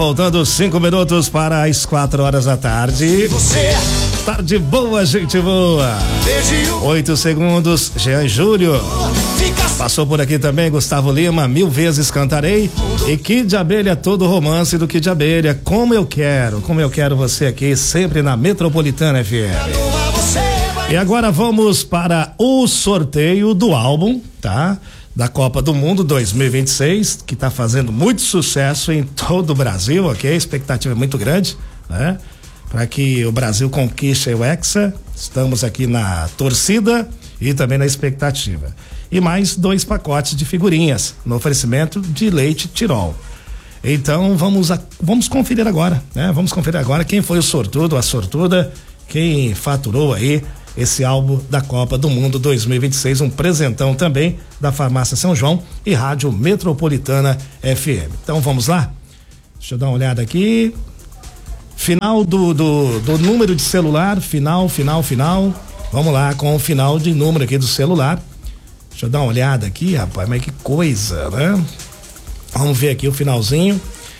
Faltando 5 minutos para as 4 horas da tarde. Tarde boa, gente boa. 8 segundos, Jean Júlio. Passou por aqui também Gustavo Lima, Mil Vezes Cantarei. E Kid de Abelha, todo romance do Kid de Abelha. Como eu quero você aqui, sempre na Metropolitana FM. E agora vamos para o sorteio do álbum, tá? Da Copa do Mundo 2026, que tá fazendo muito sucesso em todo o Brasil, ok? A expectativa é muito grande, né? Para que o Brasil conquiste o Hexa. Estamos aqui na torcida e também na expectativa. E mais 2 pacotes de figurinhas no oferecimento de Leite Tirol. Então vamos conferir agora, né? Vamos conferir agora quem foi o sortudo, a sortuda, quem faturou aí esse álbum da Copa do Mundo 2026, um presentão também da Farmácia São João e Rádio Metropolitana FM. Então vamos lá? Deixa eu dar uma olhada aqui. Final do número de celular, final. Vamos lá com o final de número aqui do celular. Deixa eu dar uma olhada aqui, rapaz, mas que coisa, né? Vamos ver aqui o finalzinho.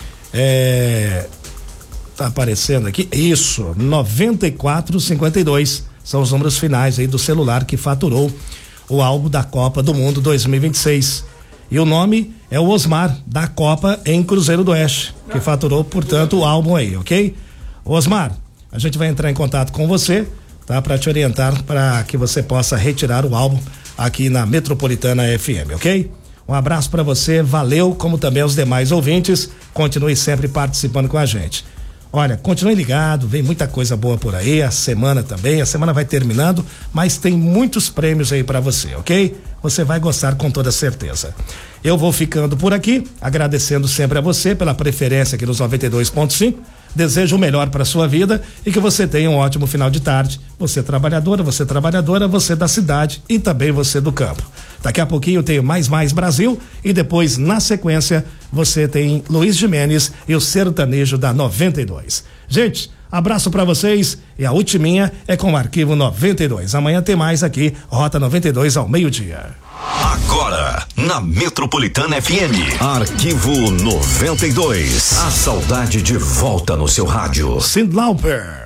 Tá aparecendo aqui, isso, 9452. São os números finais aí do celular que faturou o álbum da Copa do Mundo 2026. E o nome é o Osmar, da Copa em Cruzeiro do Oeste, que faturou, portanto, o álbum aí, ok? Osmar, a gente vai entrar em contato com você, tá? Para te orientar para que você possa retirar o álbum aqui na Metropolitana FM, ok? Um abraço para você, valeu, como também aos demais ouvintes, continue sempre participando com a gente. Olha, continue ligado, vem muita coisa boa por aí, a semana vai terminando, mas tem muitos prêmios aí para você, ok? Você vai gostar com toda certeza. Eu vou ficando por aqui, agradecendo sempre a você pela preferência aqui nos 92.5. Desejo o melhor para sua vida e que você tenha um ótimo final de tarde. Você trabalhadora, você da cidade e também você do campo. Daqui a pouquinho eu tenho mais Brasil e depois, na sequência, você tem Luiz Gimenez e o Sertanejo da 92. Gente, abraço para vocês e a ultiminha é com o Arquivo 92. Amanhã tem mais aqui, Rota 92 ao meio-dia. Agora, na Metropolitana FM, Arquivo 92. A saudade de volta no seu rádio. Cyndi Lauper.